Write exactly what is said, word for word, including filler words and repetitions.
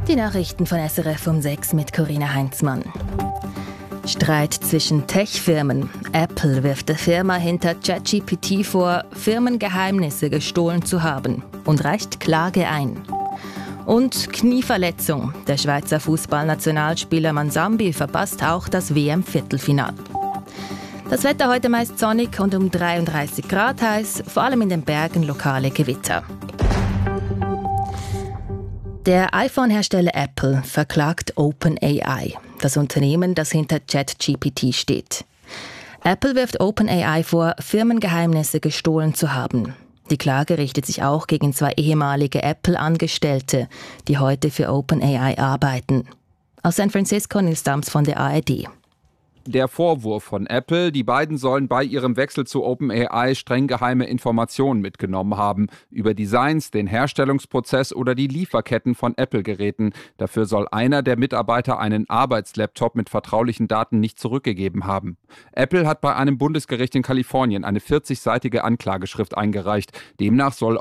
Die Nachrichten von S R F um sechs mit Corinna Heinzmann. Streit zwischen Tech-Firmen. Apple wirft der Firma hinter ChatGPT vor, Firmengeheimnisse gestohlen zu haben und reicht Klage ein. Und Knieverletzung. Der Schweizer Fußballnationalspieler Mansambi verpasst auch das W M-Viertelfinal. Das Wetter heute meist sonnig und um dreiunddreißig Grad heiß, vor allem in den Bergen lokale Gewitter. Der iPhone-Hersteller Apple verklagt OpenAI, das Unternehmen, das hinter ChatGPT steht. Apple wirft OpenAI vor, Firmengeheimnisse gestohlen zu haben. Die Klage richtet sich auch gegen zwei ehemalige Apple-Angestellte, die heute für OpenAI arbeiten. Aus San Francisco Nils Dams von der A R D. Der Vorwurf von Apple, die beiden sollen bei ihrem Wechsel zu OpenAI streng geheime Informationen mitgenommen haben. Über Designs, den Herstellungsprozess oder die Lieferketten von Apple-Geräten. Dafür soll einer der Mitarbeiter einen Arbeitslaptop mit vertraulichen Daten nicht zurückgegeben haben. Apple hat bei einem Bundesgericht in Kalifornien eine vierzigseitige Anklageschrift eingereicht. Demnach soll